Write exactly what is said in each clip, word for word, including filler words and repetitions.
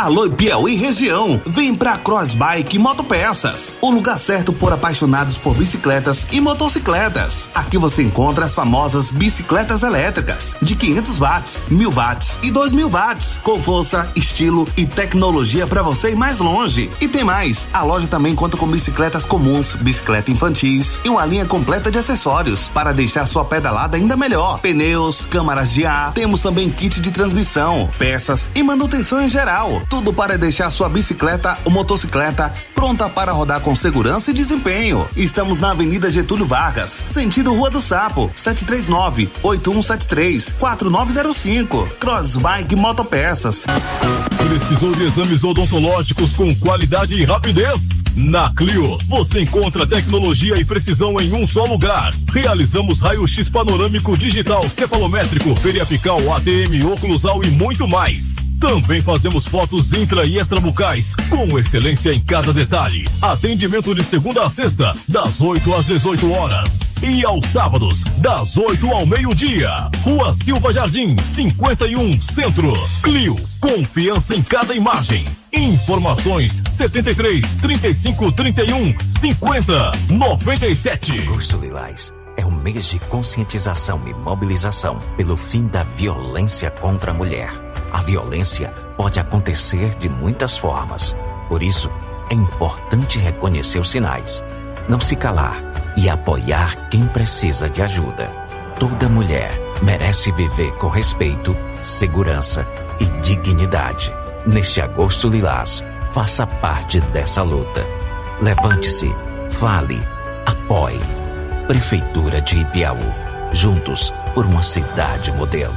Alô Piauí região, vem pra Cross Bike Motopeças, o lugar certo por apaixonados por bicicletas e motocicletas. Aqui você encontra as famosas bicicletas elétricas de quinhentos watts, mil watts e dois mil watts, com força, estilo e tecnologia para você ir mais longe. E tem mais, a loja também conta com bicicletas comuns, bicicleta infantis e uma linha completa de acessórios para deixar sua pedalada ainda melhor. Pneus, câmaras de ar, temos também kit de transmissão, peças e manutenção em geral. Tudo para deixar sua bicicleta ou motocicleta pronta para rodar com segurança e desempenho. Estamos na Avenida Getúlio Vargas, sentido Rua do Sapo, sete três nove, oito um sete três, quatro nove zero cinco. Cross Bike Motopeças. Precisou de exames odontológicos com qualidade e rapidez? Na Clio, você encontra tecnologia e precisão em um só lugar. Realizamos raio-x panorâmico digital, cefalométrico, periapical, A T M, oclusal e muito mais. Também fazemos fotos intra e extrabucais, com excelência em cada detalhe. Atendimento de segunda a sexta, das oito às dezoito horas. E aos sábados, das oito ao meio-dia. Rua Silva Jardim, cinquenta e um, Centro. Clio, confiança em cada imagem. Informações setenta e três, trinta e cinco, trinta e um, cinquenta, noventa e sete. Agosto Lilás é um mês de conscientização e mobilização pelo fim da violência contra a mulher. A violência pode acontecer de muitas formas. Por isso, é importante reconhecer os sinais, não se calar e apoiar quem precisa de ajuda. Toda mulher merece viver com respeito, segurança e dignidade. Neste Agosto Lilás, faça parte dessa luta. Levante-se, fale, apoie. Prefeitura de Ipiaú. Juntos por uma cidade modelo.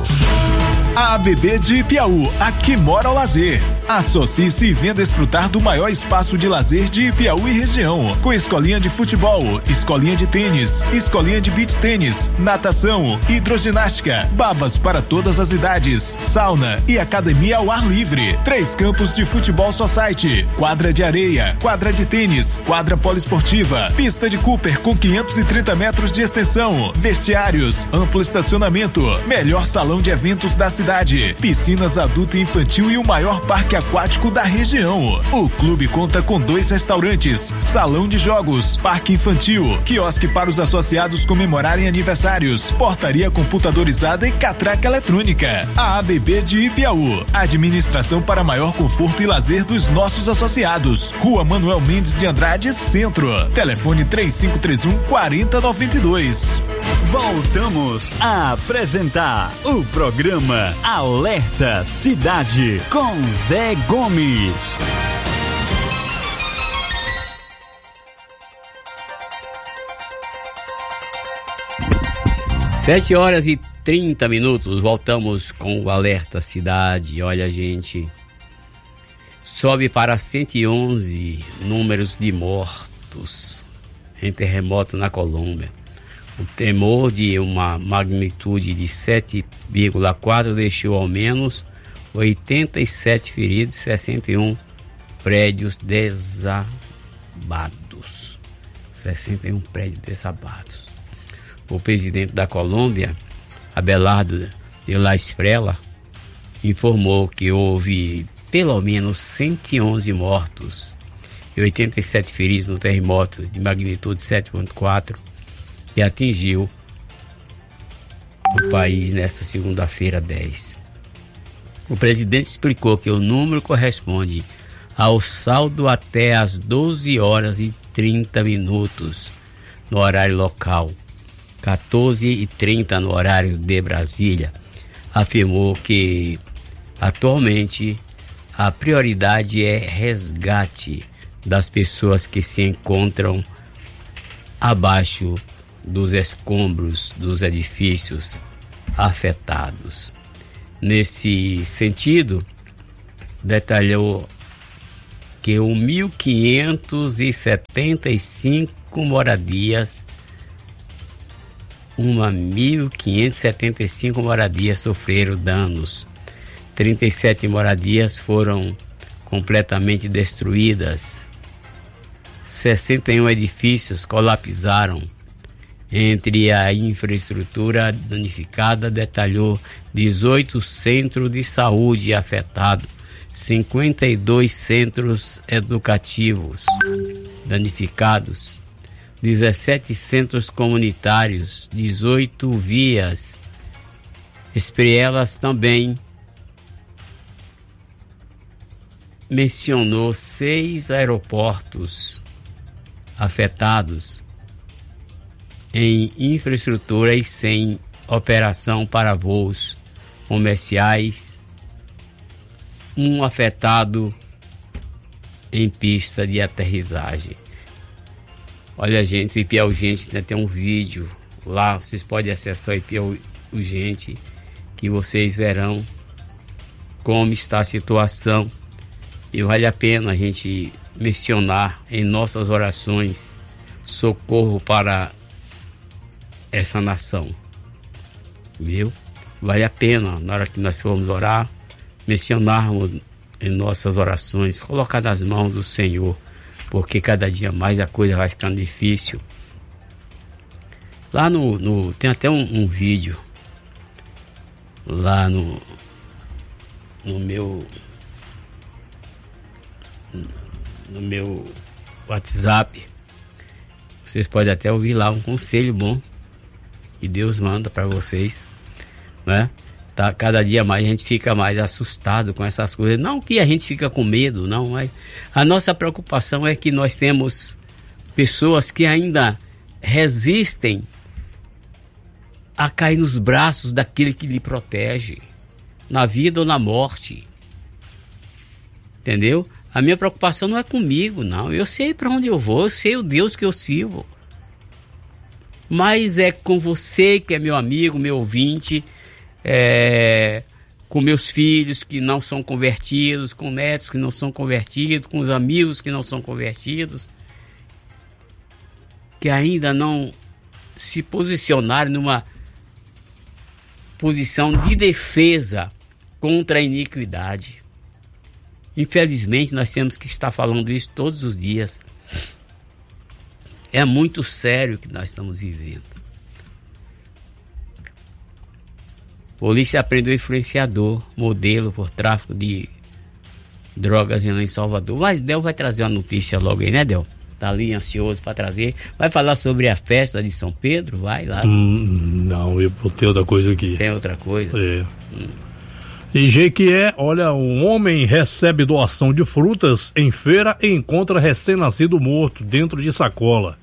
A ABB de Ipiaú, aqui mora o lazer. Associe-se e venha desfrutar do maior espaço de lazer de Ipiaú e região, com escolinha de futebol, escolinha de tênis, escolinha de beach tênis, natação, hidroginástica, babas para todas as idades, sauna e academia ao ar livre. Três campos de futebol society, quadra de areia, quadra de tênis, quadra poliesportiva, pista de Cooper com quinhentos e trinta metros de extensão, vestiários, amplo estacionamento, melhor salão de eventos da cidade, piscinas adulto e infantil e o maior parque aquático da região. O clube conta com dois restaurantes, salão de jogos, parque infantil, quiosque para os associados comemorarem aniversários, portaria computadorizada e catraca eletrônica. A ABB de Ipiaú, administração para maior conforto e lazer dos nossos associados. Rua Manuel Mendes de Andrade, Centro. Telefone três cinco três um, quatro zero nove dois. Voltamos a apresentar o programa Alerta Cidade com Zé Gomes. Sete horas e trinta minutos, voltamos com o Alerta Cidade. Olha, gente, sobe para cento e onze números de mortos em terremoto na Colômbia. O tremor de uma magnitude de sete vírgula quatro deixou ao menos oitenta e sete feridos e sessenta e um prédios desabados. sessenta e um prédios desabados. O presidente da Colômbia, Abelardo de la Esprela, informou que houve pelo menos cento e onze mortos e oitenta e sete feridos no terremoto de magnitude sete vírgula quatro que atingiu o país nesta segunda-feira dez. O presidente explicou que o número corresponde ao saldo até às doze horas e trinta minutos no horário local, quatorze e trinta no horário de Brasília. Afirmou que atualmente a prioridade é resgate das pessoas que se encontram abaixo dos escombros dos edifícios afetados. Nesse sentido, detalhou que mil quinhentas e setenta e cinco moradias, uma mil quinhentas e setenta e cinco moradias sofreram danos, trinta e sete moradias foram completamente destruídas, sessenta e um edifícios colapsaram. Entre a infraestrutura danificada, detalhou dezoito centros de saúde afetados, cinquenta e dois centros educativos danificados, dezessete centros comunitários, dezoito vias. Entre elas também mencionou seis aeroportos afetados em infraestrutura e sem operação para voos comerciais, um afetado em pista de aterrissagem. Olha, gente, o I P A Urgente, né, tem um vídeo lá, vocês podem acessar o I P A Urgente, que vocês verão como está a situação, e vale a pena a gente mencionar em nossas orações socorro para essa nação, viu? Vale a pena, na hora que nós formos orar, mencionarmos em nossas orações, colocar nas mãos do Senhor, porque cada dia mais a coisa vai ficando difícil. Lá no, no tem até um, um vídeo lá no no meu no meu WhatsApp. Vocês podem até ouvir lá um conselho bom que Deus manda para vocês, né? Tá, cada dia mais a gente fica mais assustado com essas coisas. Não que a gente fica com medo, não, mas a nossa preocupação é que nós temos pessoas que ainda resistem a cair nos braços daquele que lhe protege, na vida ou na morte. Entendeu? A minha preocupação não é comigo, não. Eu sei para onde eu vou, eu sei o Deus que eu sirvo. Mas é com você que é meu amigo, meu ouvinte, é, com meus filhos que não são convertidos, com netos que não são convertidos, com os amigos que não são convertidos, que ainda não se posicionaram numa posição de defesa contra a iniquidade. Infelizmente, nós temos que estar falando isso todos os dias. É muito sério o que nós estamos vivendo. Polícia prendeu influenciador, modelo por tráfico de drogas em Salvador. Mas Del vai trazer uma notícia logo aí, né, Del? Tá ali ansioso para trazer. Vai falar sobre a festa de São Pedro? Vai lá. Hum, não, eu botei outra coisa aqui. Tem outra coisa? É. Hum. Em Jequié, olha, um homem recebe doação de frutas em feira e encontra recém-nascido morto dentro de sacola.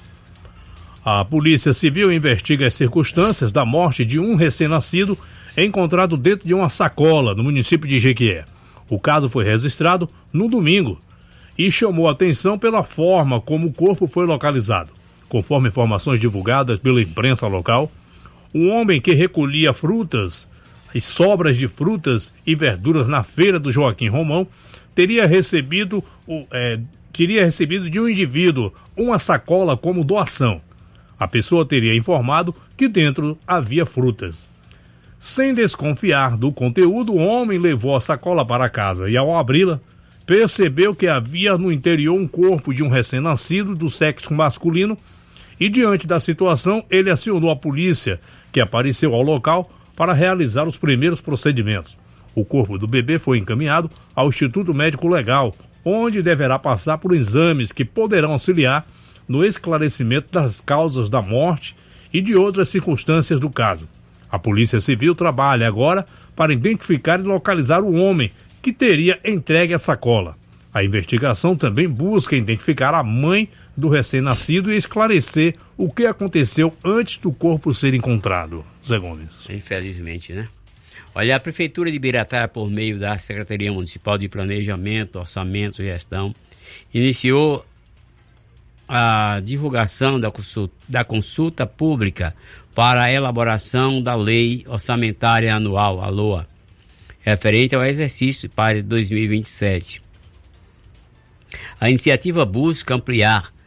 A Polícia Civil investiga as circunstâncias da morte de um recém-nascido encontrado dentro de uma sacola no município de Jequié. O caso foi registrado no domingo e chamou a atenção pela forma como o corpo foi localizado. Conforme informações divulgadas pela imprensa local, um homem que recolhia frutas e sobras de frutas e verduras na feira do Joaquim Romão teria recebido, é, teria recebido de um indivíduo uma sacola como doação. A pessoa teria informado que dentro havia frutas. Sem desconfiar do conteúdo, o homem levou a sacola para casa e, ao abri-la, percebeu que havia no interior um corpo de um recém-nascido do sexo masculino e, diante da situação, ele acionou a polícia, que apareceu ao local para realizar os primeiros procedimentos. O corpo do bebê foi encaminhado ao Instituto Médico Legal, onde deverá passar por exames que poderão auxiliar no esclarecimento das causas da morte e de outras circunstâncias do caso. A Polícia Civil trabalha agora para identificar e localizar o homem que teria entregue a sacola. A investigação também busca identificar a mãe do recém-nascido e esclarecer o que aconteceu antes do corpo ser encontrado. Zé Gomes. Infelizmente, né? Olha, a Prefeitura de Biratã, por meio da Secretaria Municipal de Planejamento, Orçamento e Gestão, iniciou a divulgação da consulta, da consulta pública para a elaboração da Lei Orçamentária Anual, a LOA, referente ao exercício para dois mil e vinte e sete. A iniciativa busca ampliar